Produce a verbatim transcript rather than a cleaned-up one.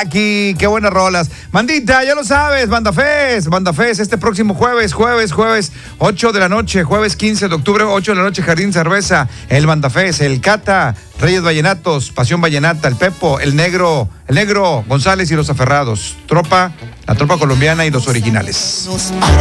Jackie, qué buenas rolas. Mandita, ya lo sabes, Banda Fest, Banda Fest, este próximo jueves, jueves, jueves, ocho de la noche, jueves quince de octubre, ocho de la noche, Jardín Cerveza, el Banda Fest, el Cata, Reyes Vallenatos, Pasión Vallenata, el Pepo, el Negro, el Negro, González y los Aferrados, Tropa, la Tropa Colombiana y los Originales.